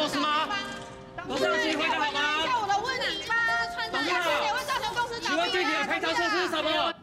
措施吗？都是要机会的好吗？ 一下我的问题吗？穿这样也会造成公司倒闭吗？ 请问具体的赔偿措施是什么？